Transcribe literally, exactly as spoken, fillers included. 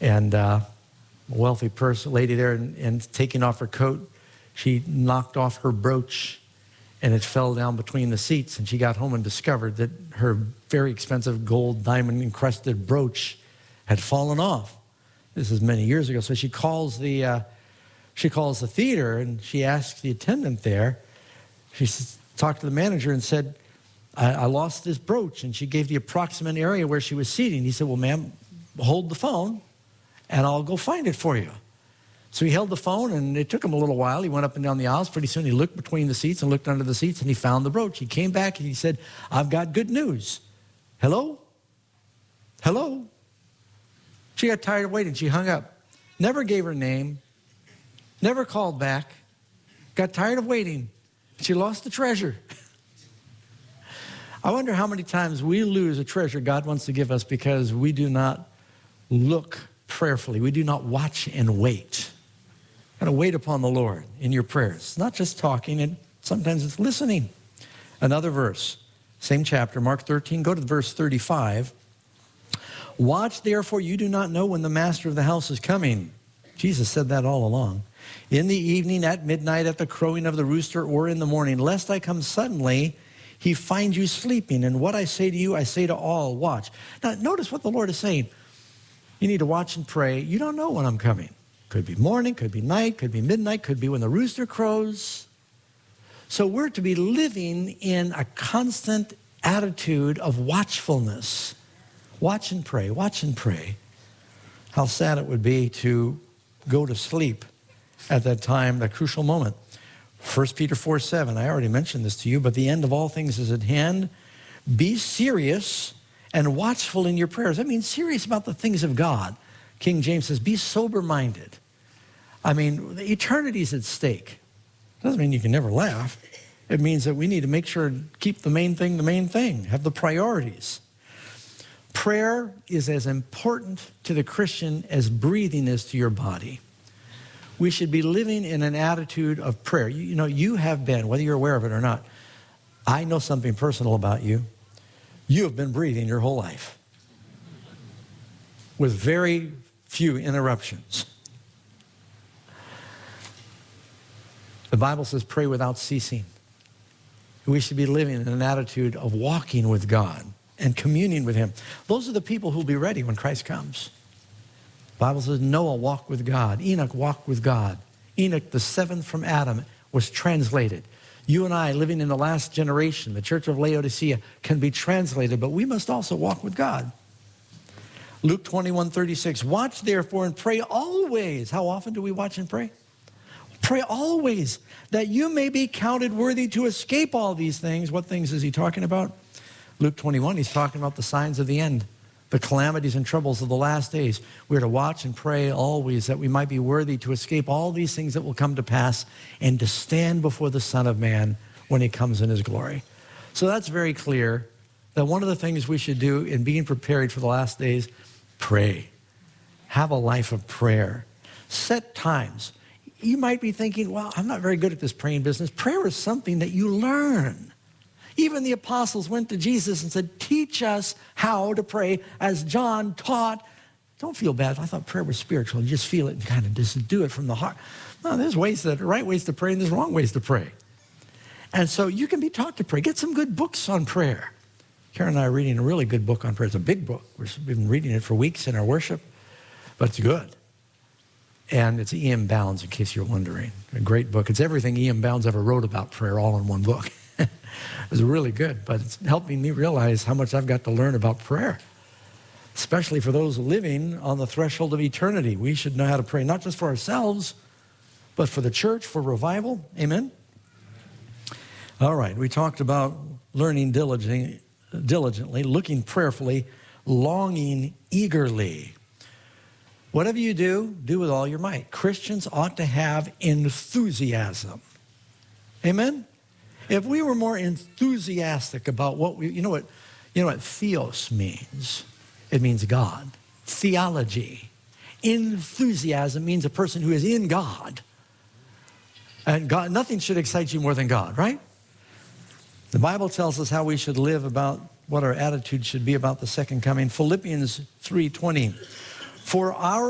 And uh, a wealthy person, lady there, and, and taking off her coat, she knocked off her brooch, and it fell down between the seats. And she got home and discovered that her very expensive gold diamond-encrusted brooch had fallen off. This is many years ago. So she calls the uh, she calls the theater, and she asks the attendant there. She s- talked to the manager and said, I, I lost this brooch. And she gave the approximate area where she was seating. He said, well, ma'am, hold the phone, and I'll go find it for you. So he held the phone, and it took him a little while. He went up and down the aisles. Pretty soon he looked between the seats and looked under the seats, and he found the brooch. He came back, and he said, I've got good news. Hello? Hello? She got tired of waiting. She hung up. Never gave her name. Never called back. Got tired of waiting. She lost the treasure. I wonder how many times we lose a treasure God wants to give us because we do not look prayerfully. We do not watch and wait. Got to wait upon the Lord in your prayers. Not just talking, and sometimes it's listening. Another verse, same chapter, Mark thirteen, go to verse thirty-five. Watch, therefore, you do not know when the master of the house is coming. Jesus said that all along. In the evening, at midnight, at the crowing of the rooster, or in the morning, lest I come suddenly, he find you sleeping. And what I say to you, I say to all, watch. Now, notice what the Lord is saying. You need to watch and pray. You don't know when I'm coming. Could be morning, could be night, could be midnight, could be when the rooster crows. So we're to be living in a constant attitude of watchfulness. Watch and pray, watch and pray. How sad it would be to go to sleep at that time, that crucial moment. First Peter four seven, I already mentioned this to you, but the end of all things is at hand. Be serious and watchful in your prayers. I mean, serious about the things of God. King James says, be sober-minded. I mean, the eternity is at stake. Doesn't mean you can never laugh. It means that we need to make sure to keep the main thing the main thing, have the priorities. Prayer is as important to the Christian as breathing is to your body. We should be living in an attitude of prayer. You, you know, you have been, whether you're aware of it or not, I know something personal about you. You have been breathing your whole life with very few interruptions. The Bible says pray without ceasing. We should be living in an attitude of walking with God and communing with him. Those are the people who will be ready when Christ comes. The Bible says Noah walked with God. Enoch walked with God. Enoch, the seventh from Adam, was translated. You and I, living in the last generation, the church of Laodicea, can be translated, but we must also walk with God. Luke twenty-one thirty-six, watch therefore and pray always. How often do we watch and pray? Pray always, that you may be counted worthy to escape all these things. What things is he talking about? Luke twenty-one, he's talking about the signs of the end, the calamities and troubles of the last days. We're to watch and pray always that we might be worthy to escape all these things that will come to pass and to stand before the Son of Man when he comes in his glory. So that's very clear that one of the things we should do in being prepared for the last days, pray. Have a life of prayer. Set times. You might be thinking, well, I'm not very good at this praying business. Prayer is something that you learn. Even the apostles went to Jesus and said, teach us how to pray as John taught. Don't feel bad. I thought prayer was spiritual. You just feel it and kind of just do it from the heart. No, there's ways that right ways to pray and there's wrong ways to pray. And so you can be taught to pray. Get some good books on prayer. Karen and I are reading a really good book on prayer. It's a big book. We've been reading it for weeks in our worship, but it's good. And it's E M Bounds, in case you're wondering. A great book. It's everything E M Bounds ever wrote about prayer all in one book. It was really good, but it's helping me realize how much I've got to learn about prayer, especially for those living on the threshold of eternity. We should know how to pray, not just for ourselves, but for the church, for revival. Amen? All right, we talked about learning diligently, diligently, looking prayerfully, longing eagerly. Whatever you do, do with all your might. Christians ought to have enthusiasm. Amen? If we were more enthusiastic about what we, you know what, you know what theos means? It means God. Theology. Enthusiasm means a person who is in God. And God, nothing should excite you more than God, right? The Bible tells us how we should live, about what our attitude should be about the second coming. Philippians three twenty. For our